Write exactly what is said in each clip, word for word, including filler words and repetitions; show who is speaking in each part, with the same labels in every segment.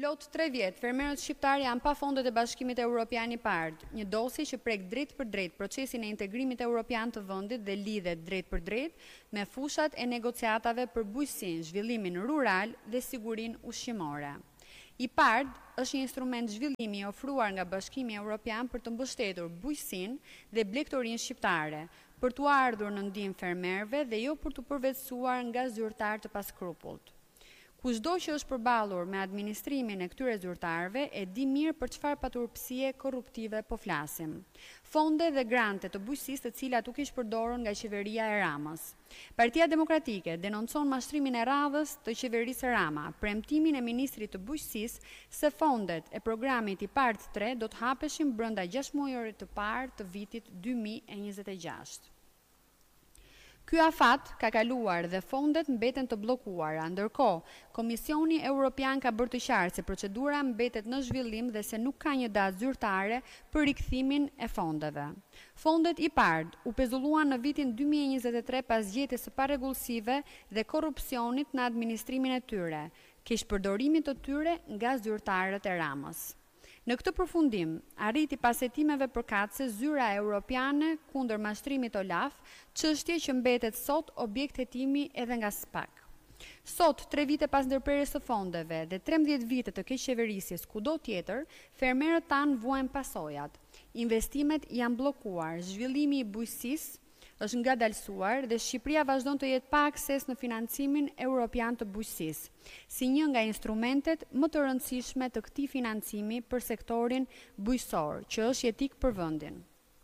Speaker 1: Plot tre vjet, fermerët shqiptar janë pa fondet e Bashkimit Evropian i Parë, një dosje që prek drejt për drejt procesin e integrimit evropian të vendit dhe lidhet drejt për drejt me fushat e negociatave për bujqësinë, zhvillimin rural dhe sigurinë ushqimore. I Pard është një instrument zhvillimi ofruar nga Bashkimi Evropian për të mbështetur bujqësinë dhe blegtorinë shqiptare, për t'u ardhur në ndihmë fermerëve dhe jo për t'u përvetësuar nga zyrtar të paskrupullt. Kushdo që është përballur me administrimin e këtyre zyrtarëve e di mirë për çfarë paturpësie korruptive po flasim. Fonde dhe grante të bujqësisë të cilat u kish përdorur nga qeveria e Ramës. Partia Demokratike denoncon mashtrimin e radhës të qeverisë Rama, premtimin e ministrit të bujqësisë se fondet e programit i Pard tre do të hapeshin brenda gjashtë muajore të parë të vitit dy mijë e njëzet e gjashtë. Ky afat ka kaluar dhe fondet mbeten të bllokuara, ndërkohë Komisioni Evropian ka bërë të qartë se procedura mbetet në zhvillim dhe se nuk ka një datë zyrtare për rikthimin e fondeve. Fondet i Pard u pezulluan në vitin dy mijë e njëzet e tre pas gjetjes së parregullsive dhe korrupsionit në administrimin e tyre, keq përdorimit të tyre nga zyrtarët e Ramës. Në këtë përfundim, arriti pas hetimeve përkatëse zyra europiane kundër mashtrimit Olaf, çështje që mbetet sot objekt hetimi edhe nga SPAK. Sot, tre vite pas ndërprerjes së fondeve dhe trembëdhjetë vite të keqeverisjes kudo tjetër, fermerët tanë vuajnë pasojat. Investimet janë bllokuar, zhvillimi i bujqësisë është ngadalësuar dhe Shqipëria vazhdon të jetë pa akses në financimin europian të bujqësisë, si një nga instrumentet më të rëndësishme të këtij financimi për sektorin bujqësor, që është jetik për vendin.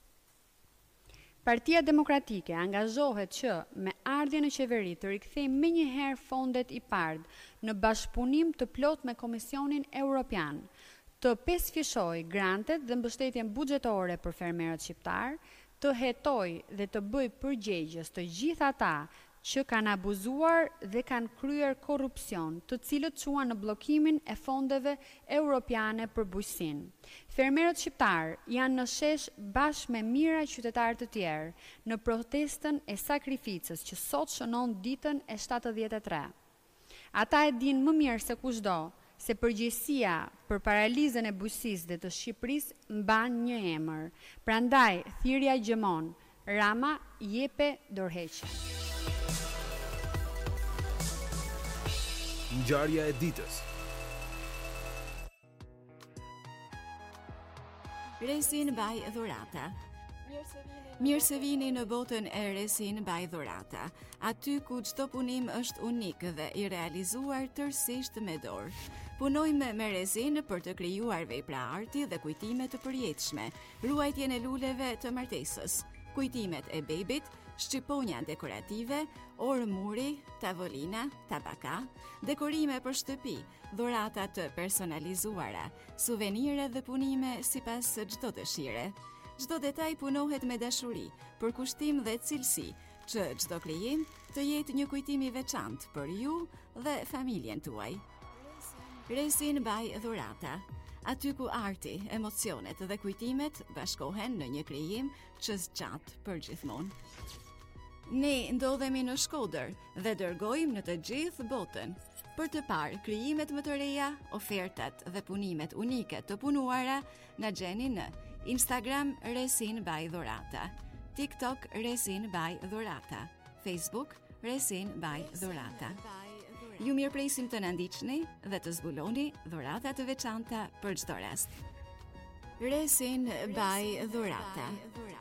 Speaker 1: Partia Demokratike angazhohet që me ardhjen në qeveri të rikthejë menjëherë fondet i Pard në bashkëpunim të plot me Komisionin Evropian, të pesëfishojë grantet dhe mbështetjen buxhetore për fermerët shqiptar, të hetoj dhe të bëj përgjegjës të gjithë ata që kanë abuzuar dhe kanë kryer korrupsion, të cilët çuan në bllokimin e fondeve europiane për bujqësinë. Fermerët shqiptar janë në shesh bashkë me mijëra qytetarë të tjerë në protestën e sakrificës që sot shënon ditën e shtatëdhjetë e tre. Ata e dinë më mirë se kushdo se përgjegjësia për paralizën e bujqësisë dhe të Shqipërisë mban një emër. Prandaj thirrja gjemon, Rama jepe dorëheqje.
Speaker 2: Ngjarja e ditës.
Speaker 3: Resin Baj Dhurata. Mirë se vini në botën e Resin Baj Dhurata, aty ku çdo punim është unik dhe i realizuar tërësisht me dorë. Punojmë me Resin për të krijuar vepra arti dhe kujtime të përjetshme, ruajtjen e luleve të martesës, kujtimet e bebit, shqiponja dekorative, orë muri, tavolina, tabaka, dekorime për shtëpi, dhurata të personalizuara, suvenire dhe punime sipas çdo dëshire. Çdo detaj punohet me dashuri, për kushtim dhe cilësi, që çdo krijim të jetë një kujtim i veçantë për ju dhe familjen tuaj. Resin Baj Dhurata, aty ku arti, emocionet dhe kujtimet bashkohen në një krijim që zgjat për gjithmonë. Ne ndodhemi në Shkodër dhe dërgojmë në të gjithë botën për të parë krijimet më të reja, ofertat dhe punimet unike të punuara na gjeni në Instagram Resin Baj Dhurata, TikTok Resin Baj Dhurata, Facebook Resin Baj Dhurata. Ju mirëpresim të na ndiqni dhe të zbuloni dhurata të veçanta për çdo rast. Resin Baj Dhurata.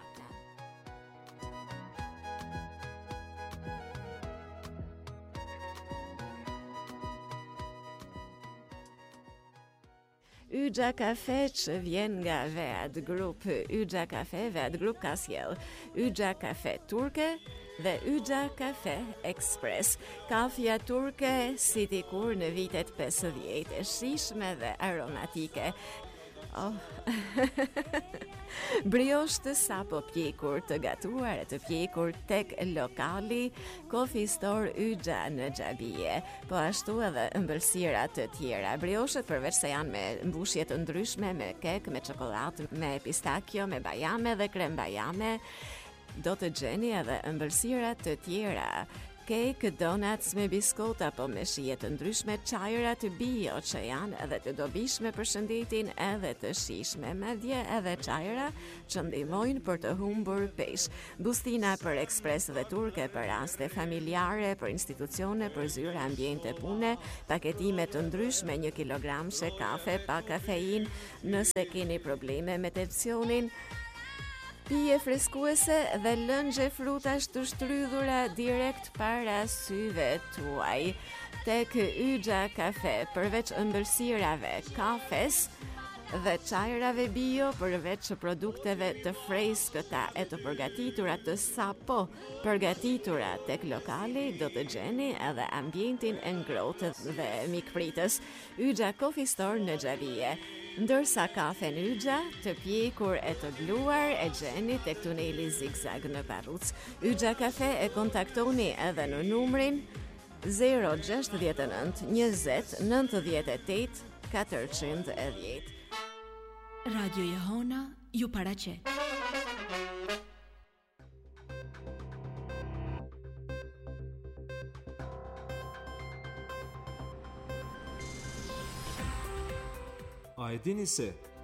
Speaker 3: Yxha Kafe që vjen nga Vead Group, Yxha Kafe, Vead Group ka sjell Yxha Kafe turke dhe Yxha Kafe Express. Kafja turke si dikur në vitet pesëdhjetë, shijshme dhe aromatike. Oh. Brioche të sapo pjekur, të gatuar e të pjekur tek lokali Coffee Store Yxha në Xhabie, po ashtu edhe ëmbëlsira të tjera. Brioshet përveç se janë me mbushje të ndryshme, me kek, me çokoladë, me pistakjo, me bajame dhe krem bajame, do të gjeni edhe ëmbëlsira të tjera cake, donuts me biskota apo me shije të ndryshme, çajra të bio që janë edhe të dobishme për shëndetin edhe të shijshme, madje edhe çajra që ndihmojnë për të humbur peshë. Bustina për ekspres dhe turke për raste familjare, për institucione, për zyra, ambiente pune, paketime të ndryshme, një kilogramshe kafe pa kafein, nëse keni probleme me tensionin, pije freskuese dhe lëngje frutash të shtrydhura direkt para syve tuaj. Tek Yxha Kafe, përveç ëmbëlsirave, kafes dhe çajrave bio, përveç produkteve të freskëta e të përgatitura të sapo përgatitura tek lokali, do të gjeni edhe ambientin e ngrohtë dhe mikpritës. Yxha Coffee Store në Xhavije. Ndërsa kafen Yxha, të pjekur e të bluar, e gjeni tek tuneli Zigzag në Parruc. Yxha Kafe e kontaktoni edhe në numrin zero gjasht nënt njëzet nëntëdhjetë e tetë katërqind e dhjetë.
Speaker 2: Radio Jehona ju paraqet.
Speaker 4: A e dini se